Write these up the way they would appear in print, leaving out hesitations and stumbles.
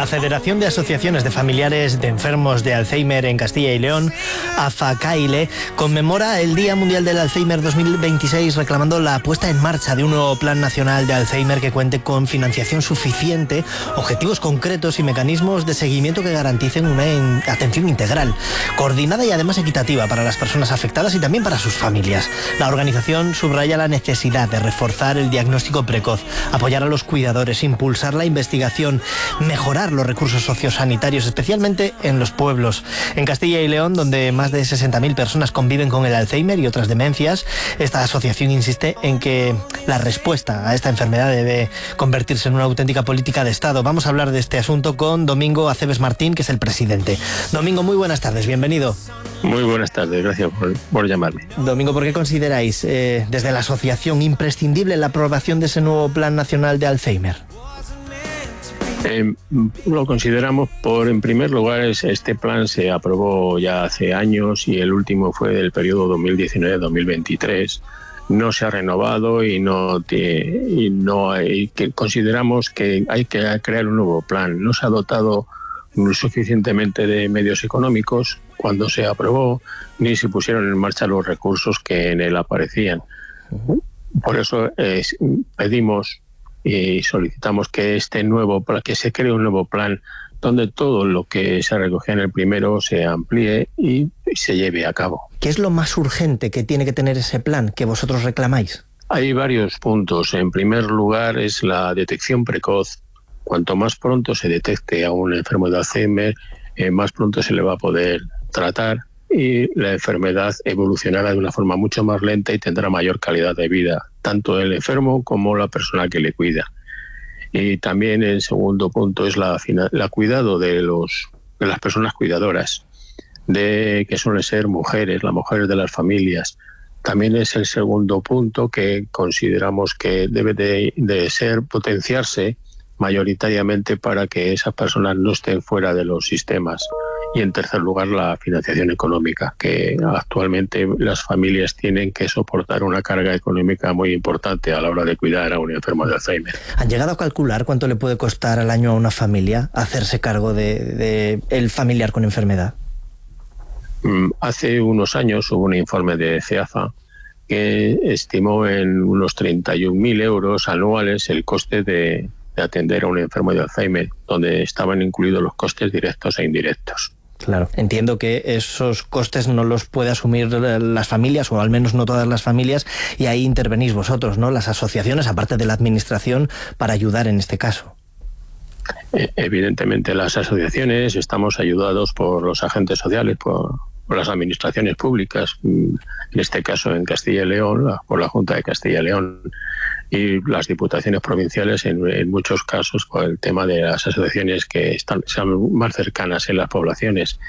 Federación de Asociaciones de Familiares de Enfermos de Alzheimer en Castilla y León, AFACAILE, conmemora el Día Mundial del Alzheimer 2026 reclamando la puesta en marcha de un nuevo Plan Nacional de Alzheimer que cuente con financiación suficiente, objetivos concretos y mecanismos de seguimiento que garanticen una atención integral, coordinada y además equitativa para las personas afectadas y también para sus familias. La organización subraya la necesidad de reforzar el diagnóstico precoz, apoyar a los cuidadores, impulsar la investigación, mejorar los recursos sociosanitarios, especialmente en los pueblos. En Castilla y León, donde más de 60.000 personas conviven con el Alzheimer y otras demencias, esta asociación insiste en que la respuesta a esta enfermedad debe convertirse en una auténtica política de Estado. Vamos a hablar de este asunto con Domingo Aceves Martín, que es el presidente. Domingo, muy buenas tardes, bienvenido. Muy buenas tardes, gracias por llamarme. Domingo, ¿por qué consideráis desde la asociación imprescindible la aprobación de ese nuevo Plan Nacional de Alzheimer? Lo consideramos en primer lugar, este plan se aprobó ya hace años y el último fue del periodo 2019-2023. No se ha renovado y consideramos que hay que crear un nuevo plan. No se ha dotado suficientemente de medios económicos cuando se aprobó, ni se pusieron en marcha los recursos que en él aparecían. Por eso pedimos y solicitamos que que se cree un nuevo plan donde todo lo que se recogía en el primero se amplíe y se lleve a cabo. ¿Qué es lo más urgente que tiene que tener ese plan que vosotros reclamáis? Hay varios puntos. En primer lugar es la detección precoz. Cuanto más pronto se detecte a un enfermo de Alzheimer, más pronto se le va a poder tratar y la enfermedad evolucionará de una forma mucho más lenta y tendrá mayor calidad de vida, tanto el enfermo como la persona que le cuida. Y también el segundo punto es la cuidado de las personas cuidadoras, que suelen ser mujeres, las mujeres de las familias. También es el segundo punto que consideramos que debe de potenciarse mayoritariamente para que esas personas no estén fuera de los sistemas. Y en tercer lugar, la financiación económica, que actualmente las familias tienen que soportar una carga económica muy importante a la hora de cuidar a un enfermo de Alzheimer. ¿Han llegado a calcular cuánto le puede costar al año a una familia hacerse cargo de el familiar con enfermedad? Hace unos años hubo un informe de CEAFA que estimó en unos 31.000 euros anuales el coste de atender a un enfermo de Alzheimer, donde estaban incluidos los costes directos e indirectos. Claro, entiendo que esos costes no los puede asumir las familias, o al menos no todas las familias, y ahí intervenís vosotros, ¿no? Las asociaciones, aparte de la administración, para ayudar en este caso. Evidentemente las asociaciones estamos ayudados por los agentes sociales, por las administraciones públicas, en este caso en Castilla y León, por la Junta de Castilla y León, y las diputaciones provinciales en muchos casos por el tema de las asociaciones que están más cercanas en las poblaciones.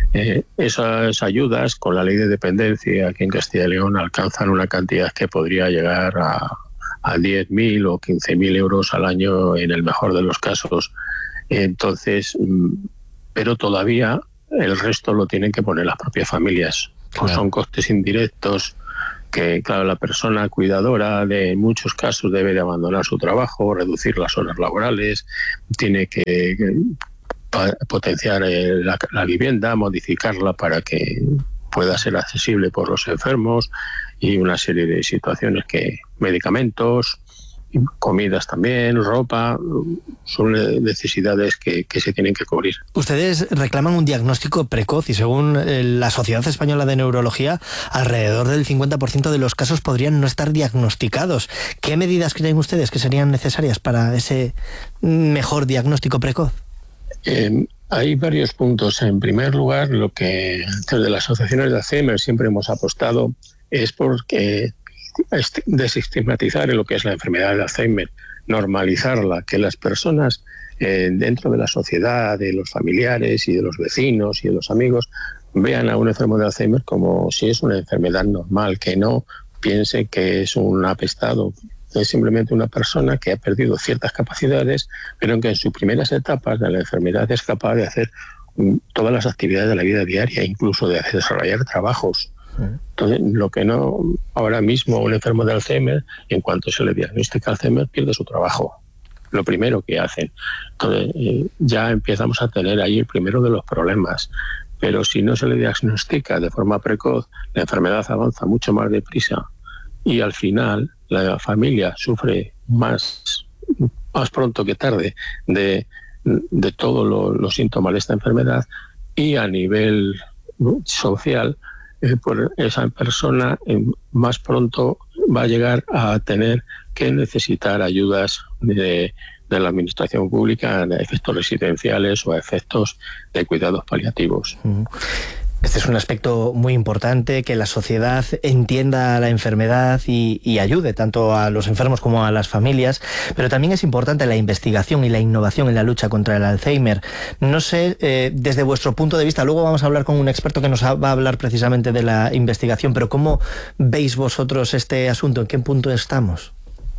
Esas ayudas con la ley de dependencia aquí en Castilla y León alcanzan una cantidad que podría llegar a 10.000 o 15.000 euros al año en el mejor de los casos. Entonces, pero todavía el resto lo tienen que poner las propias familias. Claro. Son costes indirectos que, claro, la persona cuidadora en muchos casos debe de abandonar su trabajo, reducir las horas laborales, tiene que potenciar la vivienda, modificarla para que pueda ser accesible por los enfermos y una serie de situaciones medicamentos, comidas también, ropa, son necesidades que se tienen que cubrir. Ustedes reclaman un diagnóstico precoz y según la Sociedad Española de Neurología, alrededor del 50% de los casos podrían no estar diagnosticados. ¿Qué medidas creen ustedes que serían necesarias para ese mejor diagnóstico precoz? Hay varios puntos. En primer lugar, lo que desde las asociaciones de Alzheimer siempre hemos apostado es porque desestigmatizar lo que es la enfermedad de Alzheimer, normalizarla, que las personas dentro de la sociedad, de los familiares y de los vecinos y de los amigos vean a un enfermo de Alzheimer como si es una enfermedad normal, que no piense que es un apestado. Es simplemente una persona que ha perdido ciertas capacidades, pero que en sus primeras etapas de la enfermedad es capaz de hacer todas las actividades de la vida diaria, incluso de desarrollar trabajos. Entonces, lo que no, ahora mismo un enfermo de Alzheimer, en cuanto se le diagnostica Alzheimer, pierde su trabajo. lo primero que hacen. Entonces, ya empezamos a tener ahí el primero de los problemas. Pero si no se le diagnostica de forma precoz, la enfermedad avanza mucho más deprisa y al final la familia sufre más pronto que tarde de todos los síntomas de esta enfermedad, y a nivel social, pues esa persona más pronto va a llegar a tener que necesitar ayudas de la administración pública a efectos residenciales o a efectos de cuidados paliativos. Este es un aspecto muy importante, que la sociedad entienda la enfermedad y ayude tanto a los enfermos como a las familias, pero también es importante la investigación y la innovación en la lucha contra el Alzheimer. No sé, desde vuestro punto de vista, luego vamos a hablar con un experto que nos va a hablar precisamente de la investigación, pero ¿cómo veis vosotros este asunto? ¿En qué punto estamos?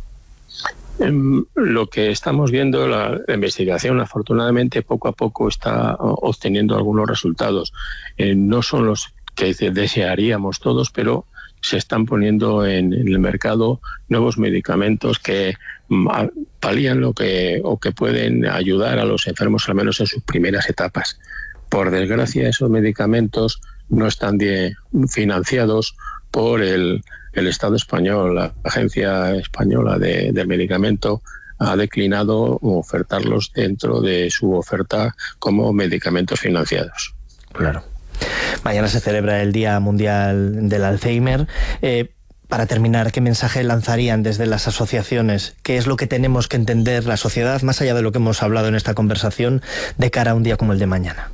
Lo que estamos viendo, la investigación afortunadamente poco a poco está obteniendo algunos resultados. No son los que desearíamos todos, pero se están poniendo en el mercado nuevos medicamentos que palían o que pueden ayudar a los enfermos, al menos en sus primeras etapas. Por desgracia, esos medicamentos no están financiados por el Estado español. La Agencia Española del Medicamento ha declinado ofertarlos dentro de su oferta como medicamentos financiados. Claro. Mañana se celebra el Día Mundial del Alzheimer. Para terminar, ¿qué mensaje lanzarían desde las asociaciones? ¿Qué es lo que tenemos que entender la sociedad, más allá de lo que hemos hablado en esta conversación, de cara a un día como el de mañana?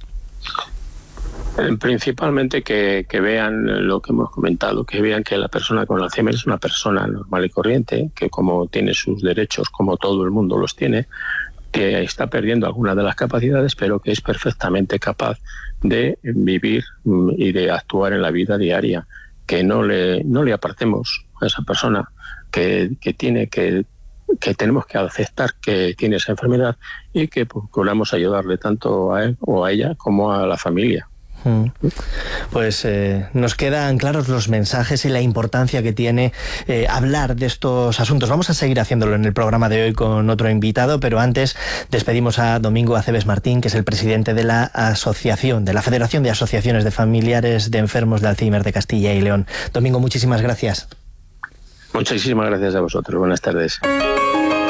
Principalmente que vean lo que hemos comentado, que vean que la persona con Alzheimer es una persona normal y corriente, que como tiene sus derechos, como todo el mundo los tiene, que está perdiendo algunas de las capacidades, pero que es perfectamente capaz de vivir y de actuar en la vida diaria, que no le apartemos a esa persona, que tenemos que aceptar que tiene esa enfermedad y que procuramos ayudarle tanto a él o a ella como a la familia. Pues nos quedan claros los mensajes y la importancia que tiene hablar de estos asuntos. Vamos a seguir haciéndolo en el programa de hoy con otro invitado, pero antes despedimos a Domingo Aceves Martín, que es el presidente de la asociación, de la Federación de Asociaciones de Familiares de Enfermos de Alzheimer de Castilla y León. Domingo, muchísimas gracias. Muchísimas gracias a vosotros. Buenas tardes.